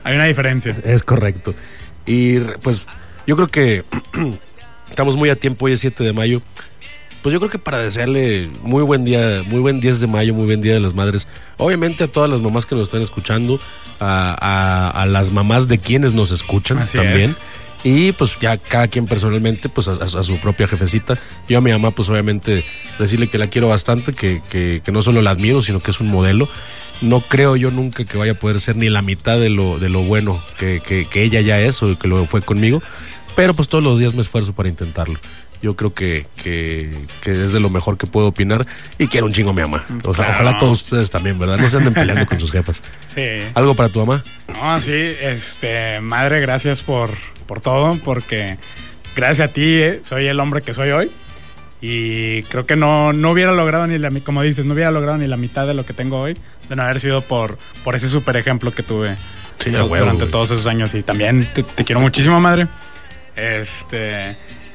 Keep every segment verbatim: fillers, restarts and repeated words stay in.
Hay una diferencia. Es correcto. Y pues yo creo que estamos muy a tiempo, hoy es siete de mayo. Pues yo creo que para desearle muy buen día, muy buen diez de mayo, muy buen día de las madres. Obviamente a todas las mamás que nos están escuchando, a, a, a las mamás de quienes nos escuchan. Así también. Es. Y pues ya cada quien personalmente, pues a, a su propia jefecita. Yo a mi mamá, pues obviamente decirle que la quiero bastante, que, que, que no solo la admiro, sino que es un modelo. No creo yo nunca que vaya a poder ser ni la mitad de lo, de lo bueno que, que, que ella ya es o que lo fue conmigo. Pero pues todos los días me esfuerzo para intentarlo. Yo creo que, que, que es de lo mejor que puedo opinar y quiero un chingo a mi mamá. O sea, claro. Ojalá todos ustedes también, ¿verdad? No se anden peleando con sus jefas. Sí. ¿Algo para tu mamá? No, sí, este, madre, gracias por, por todo, porque gracias a ti eh, soy el hombre que soy hoy y creo que no, no hubiera logrado ni la, como dices, no hubiera logrado ni la mitad de lo que tengo hoy de no haber sido por, por ese super ejemplo que tuve sí, durante huevo, todos esos años y también te, te quiero muchísimo, madre. Este...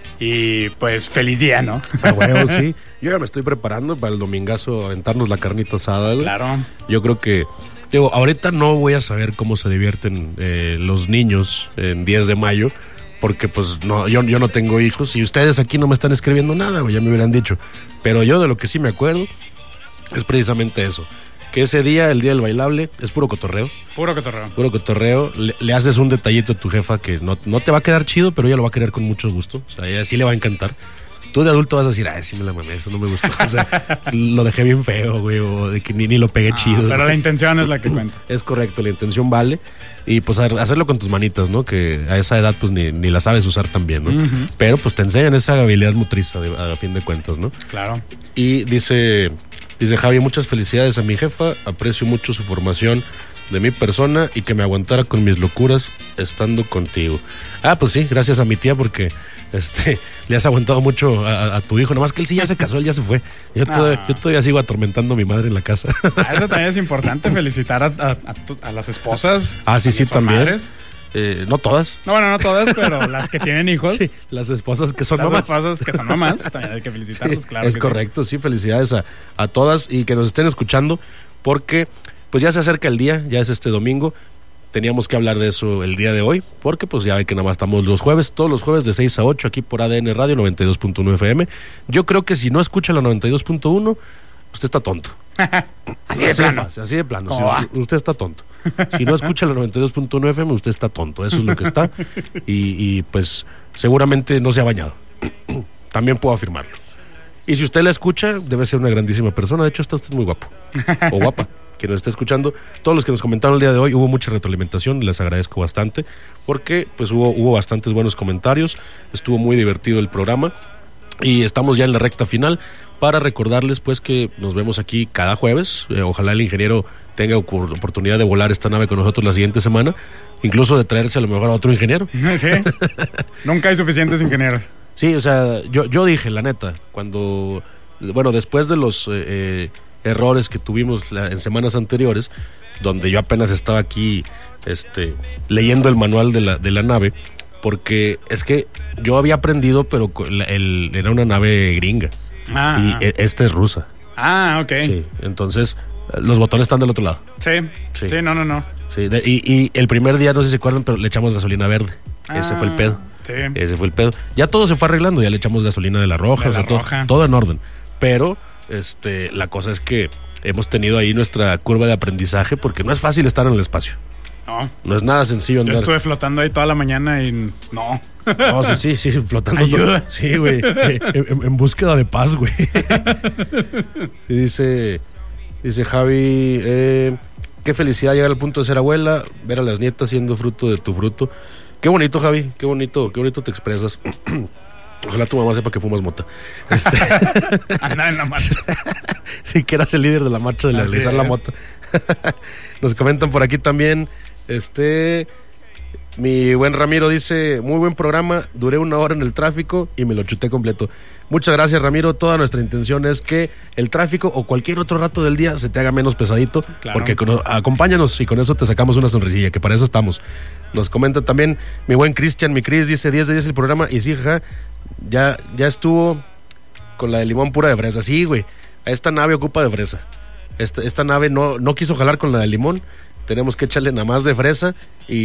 Y pues feliz día, ¿no? A huevo, sí. Yo ya me estoy preparando para el domingazo, aventarnos la carnita asada, güey. Claro. Yo creo que, digo, ahorita no voy a saber cómo se divierten eh, los niños en diez de mayo, porque pues no, yo, yo no tengo hijos y ustedes aquí no me están escribiendo nada, güey, ya me hubieran dicho. Pero yo de lo que sí me acuerdo es precisamente eso. Que ese día, el día del bailable, es puro cotorreo. Puro cotorreo. Puro cotorreo. Le, le haces un detallito a tu jefa que no, no te va a quedar chido, pero ella lo va a querer con mucho gusto. O sea, a ella sí le va a encantar. Tú de adulto vas a decir, ay, sí me la mamé, eso no me gustó. O sea, lo dejé bien feo, güey, o de que ni, ni lo pegué ah, chido. Pero la intención es la que cuenta. Es correcto, la intención vale. Y pues hacerlo con tus manitas, ¿no? Que a esa edad pues ni, ni la sabes usar tan bien, ¿no? Uh-huh. Pero pues te enseñan esa habilidad motriz a, a fin de cuentas, ¿no? Claro. Y dice... Dice Javi, muchas felicidades a mi jefa, aprecio mucho su formación de mi persona y que me aguantara con mis locuras estando contigo. Ah, pues sí, gracias a mi tía porque este le has aguantado mucho a, a tu hijo, nomás que él sí ya se casó, él ya se fue. Yo, ah. todavía, yo todavía sigo atormentando a mi madre en la casa. Ah, eso también es importante, felicitar a, a, a, tu, a las esposas. Ah, sí, sí, también. Madres. Eh, no todas. No, bueno, no todas, pero las que tienen hijos. Sí, las esposas que son las mamás. Las esposas que son mamás, también hay que felicitarlos, sí, claro. Es que correcto, sí, sí felicidades a, a todas y que nos estén escuchando porque pues ya se acerca el día, ya es este domingo. Teníamos que hablar de eso el día de hoy, porque pues ya ve que nada más estamos los jueves, todos los jueves de seis a ocho aquí por A D N Radio noventa y dos punto uno F M. Yo creo que si no escucha la noventa y dos punto uno, usted está tonto. Así de plano. Así, así de plano. Si, usted está tonto. Si no escucha la noventa y dos punto uno F M, usted está tonto. Eso es lo que está. Y, y pues seguramente no se ha bañado. También puedo afirmarlo. Y si usted la escucha, debe ser una grandísima persona. De hecho, está usted muy guapo. O guapa. Que nos está escuchando. Todos los que nos comentaron el día de hoy, hubo mucha retroalimentación. Les agradezco bastante. Porque pues hubo, hubo bastantes buenos comentarios. Estuvo muy divertido el programa. Y estamos ya en la recta final para recordarles pues que nos vemos aquí cada jueves. Eh, ojalá el ingeniero tenga oportunidad de volar esta nave con nosotros la siguiente semana, incluso de traerse a lo mejor a otro ingeniero. Sí, nunca hay suficientes ingenieros. Sí, o sea, yo, yo dije, la neta, cuando, bueno, después de los eh, errores que tuvimos la, en semanas anteriores, donde yo apenas estaba aquí este, leyendo el manual de la, de la nave, porque es que yo había aprendido, pero el, el, era una nave gringa. Ah, y ah. esta es rusa. Ah, ok. Sí, entonces los botones están del otro lado. Sí, sí, sí no, no, no. Sí, de, y, y el primer día, no sé si se acuerdan, pero le echamos gasolina verde. Ah, ese fue el pedo. Sí. Ese fue el pedo. Ya todo se fue arreglando, ya le echamos gasolina de la roja, de o sea, la todo, roja. todo en orden. Pero este, la cosa es que hemos tenido ahí nuestra curva de aprendizaje, porque no es fácil estar en el espacio. No. No es nada sencillo andar. Yo estuve flotando ahí toda la mañana y no. No, sí, sí, sí, flotando. Ayuda. Todo. Sí, güey. Eh, en, en búsqueda de paz, güey. Y dice, dice Javi, eh, qué felicidad llegar al punto de ser abuela, ver a las nietas siendo fruto de tu fruto. Qué bonito, Javi, qué bonito, qué bonito te expresas. Ojalá tu mamá sepa que fumas mota. Este... Anda en la marcha. Sí, que eras el líder de la marcha de legalizar la mota. Nos comentan por aquí también, este... mi buen Ramiro dice, muy buen programa, duré una hora en el tráfico y me lo chuté completo. Muchas gracias, Ramiro. Toda nuestra intención es que el tráfico o cualquier otro rato del día se te haga menos pesadito, claro. Porque con, acompáñanos y con eso te sacamos una sonrisilla, que para eso estamos. Nos comenta también mi buen Cristian, mi Cris, dice diez de diez el programa y sí, jaja, ya, ya estuvo con la de limón pura de fresa. Sí, güey, esta nave ocupa de fresa. Esta, esta nave no, no quiso jalar con la de limón. tenemos que echarle nada más de fresa y